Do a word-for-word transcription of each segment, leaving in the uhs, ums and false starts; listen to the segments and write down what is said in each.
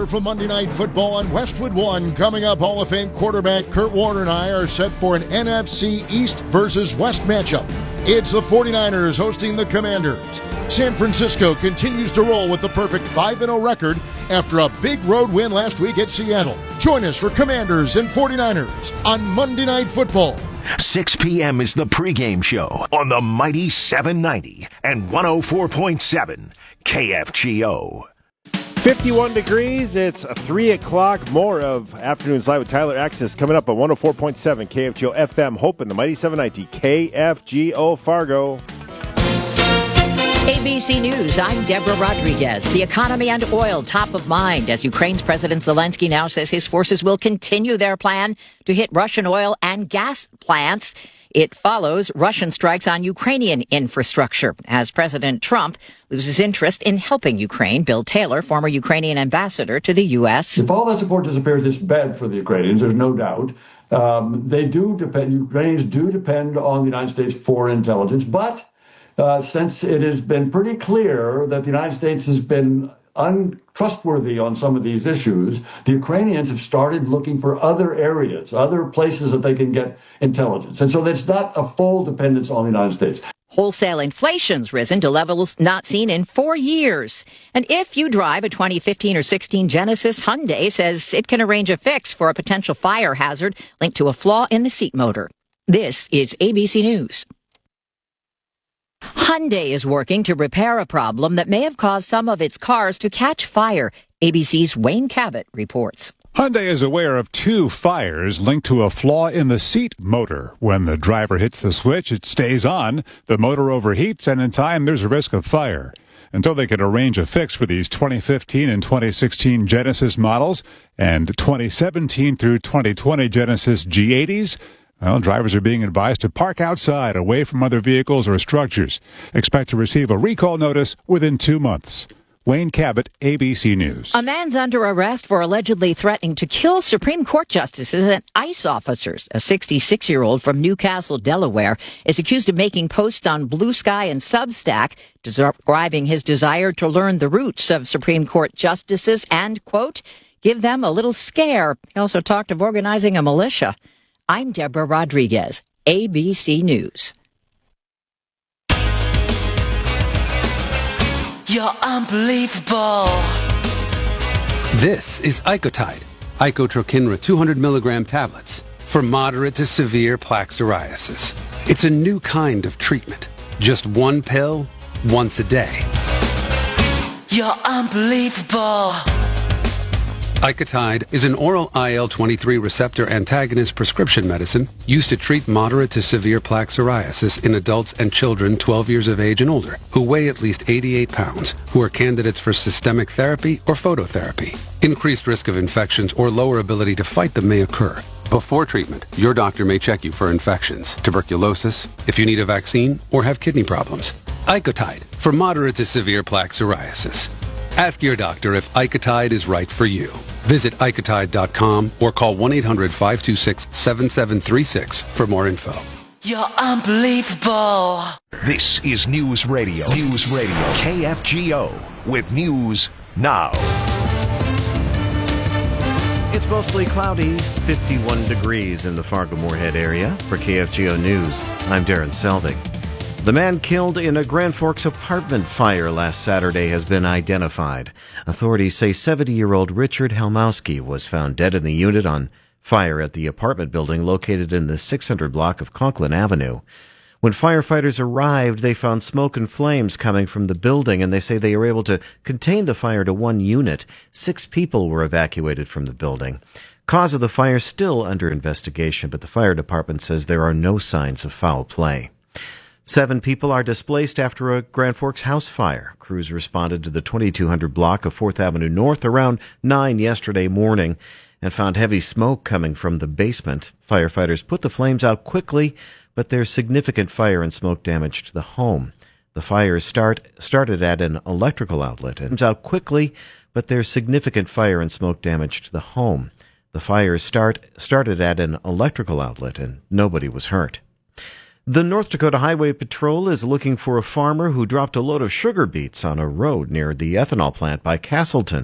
wonderful Monday Night Football on Westwood One. Coming up, Hall of Fame quarterback Kurt Warner and I are set for an N F C East versus West matchup. It's the forty-niners hosting the Commanders. San Francisco continues to roll with the perfect five and oh record after a big road win last week at Seattle. Join us for Commanders and forty-niners on Monday Night Football. six p.m. is the pregame show on the mighty seven ninety and one oh four point seven K F G O. fifty-one degrees. It's three o'clock. More of Afternoons Live with Tyler Axis coming up on one oh four point seven K F G O F M. Hope in the mighty seven ninety K F G O Fargo. A B C News, I'm Deborah Rodriguez. The economy and oil top of mind as Ukraine's President Zelensky now says his forces will continue their plan to hit Russian oil and gas plants. It follows Russian strikes on Ukrainian infrastructure as President Trump loses interest in helping Ukraine. Bill Taylor, former Ukrainian ambassador to the U S. If all that support disappears, it's bad for the Ukrainians, there's no doubt. Um, they do depend, Ukrainians do depend on the United States for intelligence, but Uh, since it has been pretty clear that the United States has been untrustworthy on some of these issues, the Ukrainians have started looking for other areas, other places that they can get intelligence. And so it's not a full dependence on the United States. Wholesale inflation's risen to levels not seen in four years. And if you drive a twenty fifteen or sixteen Genesis, Hyundai says it can arrange a fix for a potential fire hazard linked to a flaw in the seat motor. This is A B C News. Hyundai is working to repair a problem that may have caused some of its cars to catch fire. A B C's Wayne Cabot reports. Hyundai is aware of two fires linked to a flaw in the seat motor. When the driver hits the switch, it stays on, the motor overheats, and in time there's a risk of fire. Until they can arrange a fix for these twenty fifteen and twenty sixteen Genesis models and twenty seventeen through twenty twenty Genesis G eighties, well, drivers are being advised to park outside, away from other vehicles or structures. Expect to receive a recall notice within two months. Wayne Cabot, A B C News. A man's under arrest for allegedly threatening to kill Supreme Court justices and ICE officers. A sixty-six-year-old from Newcastle, Delaware, is accused of making posts on Blue Sky and Substack, describing his desire to learn the roots of Supreme Court justices and, quote, give them a little scare. He also talked of organizing a militia. I'm Deborah Rodriguez, A B C News. You're unbelievable. This is Icotide, Icotrokinra two hundred milligram tablets for moderate to severe plaque psoriasis. It's a new kind of treatment. Just one pill, once a day. You're unbelievable. Icotide is an oral I L twenty-three receptor antagonist prescription medicine used to treat moderate to severe plaque psoriasis in adults and children twelve years of age and older who weigh at least eighty-eight pounds, who are candidates for systemic therapy or phototherapy. Increased risk of infections or lower ability to fight them may occur. Before treatment, your doctor may check you for infections, tuberculosis, if you need a vaccine, or have kidney problems. Icotide for moderate to severe plaque psoriasis. Ask your doctor if Icotide is right for you. Visit Icotide dot com or call one eight hundred five two six seven seven three six for more info. You're unbelievable. This is News Radio. News Radio. K F G O with News Now. It's mostly cloudy, fifty-one degrees in the Fargo-Moorhead area. For K F G O News, I'm Darren Selvig. The man killed in a Grand Forks apartment fire last Saturday has been identified. Authorities say seventy-year-old Richard Helmowski was found dead in the unit on fire at the apartment building located in the six hundred block of Conklin Avenue. When firefighters arrived, they found smoke and flames coming from the building, and they say they were able to contain the fire to one unit. Six people were evacuated from the building. Cause of the fire still under investigation, but the fire department says there are no signs of foul play. Seven people are displaced after a Grand Forks house fire. Crews responded to the twenty-two hundred block of fourth Avenue North around nine yesterday morning and found heavy smoke coming from the basement. Firefighters put the flames out quickly, but there's significant fire and smoke damage to the home. The fire start, started at an electrical outlet. It was out quickly, but there's significant fire and smoke damage to the home. The fire start, started at an electrical outlet, and nobody was hurt. The North Dakota Highway Patrol is looking for a farmer who dropped a load of sugar beets on a road near the ethanol plant by Castleton.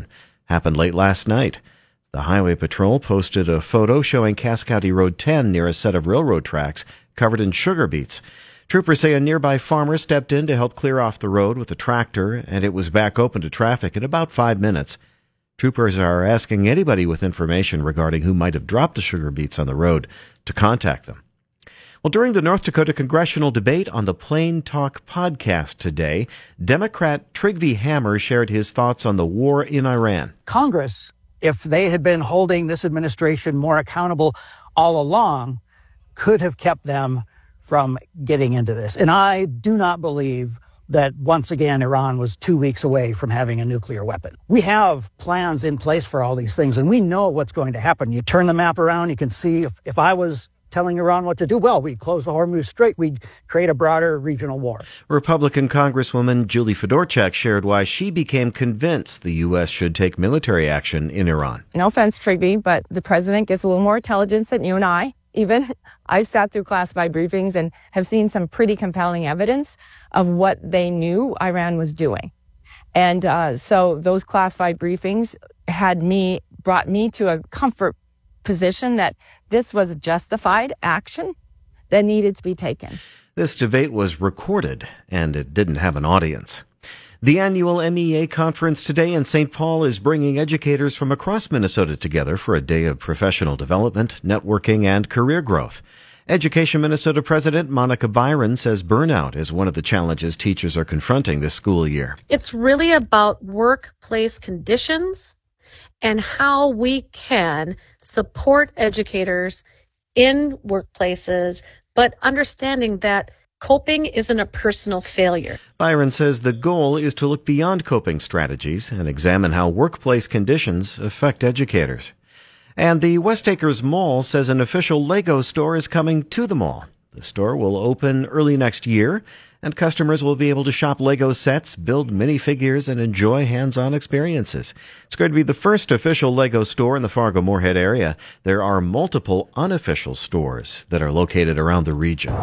happened late last night. The Highway Patrol posted a photo showing Cass County Road ten near a set of railroad tracks covered in sugar beets. Troopers say a nearby farmer stepped in to help clear off the road with a tractor, and it was back open to traffic in about five minutes. Troopers are asking anybody with information regarding who might have dropped the sugar beets on the road to contact them. Well, during the North Dakota congressional debate on the Plain Talk podcast today, Democrat Trygve Hammer shared his thoughts on the war in Iran. Congress, if they had been holding this administration more accountable all along, could have kept them from getting into this. And I do not believe that once again Iran was two weeks away from having a nuclear weapon. We have plans in place for all these things, and we know what's going to happen. You turn the map around, you can see if, if I was telling Iran what to do, well, we'd close the Hormuz Strait, we'd create a broader regional war. Republican Congresswoman Julie Fedorchak shared why she became convinced the U S should take military action in Iran. No offense, Trygve, but the president gets a little more intelligence than you and I. Even I've sat through classified briefings and have seen some pretty compelling evidence of what they knew Iran was doing. And uh, so those classified briefings had me, brought me to a comfort position that this was justified action that needed to be taken. This debate was recorded, and it didn't have an audience. The annual M E A conference today in Saint Paul is bringing educators from across Minnesota together for a day of professional development, networking, and career growth. Education Minnesota President Monica Byron says burnout is one of the challenges teachers are confronting this school year. It's really about workplace conditions and how we can support educators in workplaces, but understanding that coping isn't a personal failure. Byron says the goal is to look beyond coping strategies and examine how workplace conditions affect educators. And the West Acres Mall says an official Lego store is coming to the mall. The store will open early next year, and customers will be able to shop Lego sets, build minifigures, and enjoy hands-on experiences. It's going to be the first official Lego store in the Fargo-Moorhead area. There are multiple unofficial stores that are located around the region.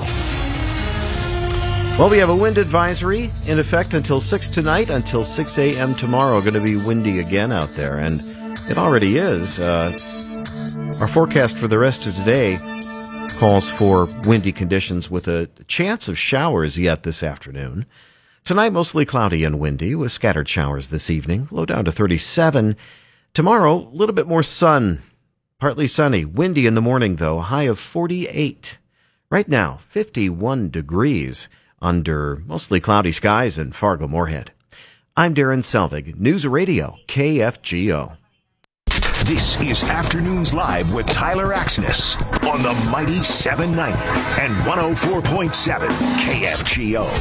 Well, we have a wind advisory in effect until six tonight, until six a.m. tomorrow. Going to be windy again out there, and it already is. Uh, our forecast for the rest of today calls for windy conditions with a chance of showers yet this afternoon. Tonight, mostly cloudy and windy with scattered showers this evening, low down to thirty-seven. Tomorrow, a little bit more sun, partly sunny, windy in the morning, though, high of forty-eight. Right now, fifty-one degrees under mostly cloudy skies in Fargo-Moorhead. I'm Darren Selvig, News Radio, K F G O. This is Afternoons Live with Tyler Axness on the Mighty seven ninety and one oh four point seven K F G O.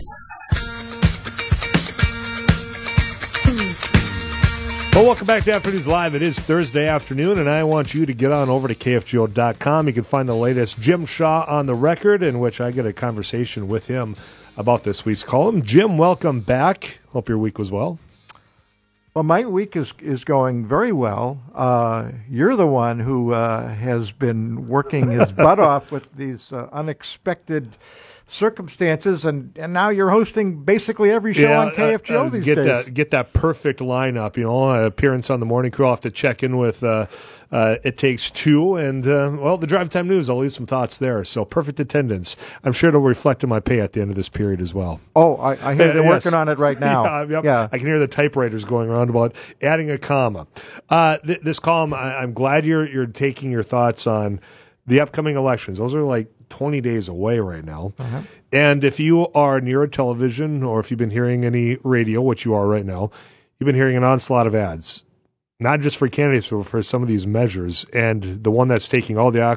Well, welcome back to Afternoons Live. It is Thursday afternoon, and I want you to get on over to K F G O dot com. You can find the latest Jim Shaw on the record, in which I get a conversation with him about this week's column. Jim, welcome back. Hope your week was well. Well, my week is is going very well. Uh, you're the one who uh, has been working his butt off with these uh, unexpected circumstances, and, and now you're hosting basically every show yeah, on K F G O uh, uh, these get days. That, get that perfect lineup, you know, uh, appearance on the morning crew. I'll have to check in with uh, uh, It Takes Two, and, uh, well, the Drive Time News, I'll leave some thoughts there. So perfect attendance. I'm sure it'll reflect in my pay at the end of this period as well. Oh, I, I hear they're yes. working on it right now. yeah, yep. yeah, I can hear the typewriters going around about adding a comma. Uh, th- this column, I- I'm glad you're you're taking your thoughts on the upcoming elections. Those are like twenty days away right now. Uh-huh. And if you are near a television, or if you've been hearing any radio, which you are right now, you've been hearing an onslaught of ads, not just for candidates, but for some of these measures. And the one that's taking all the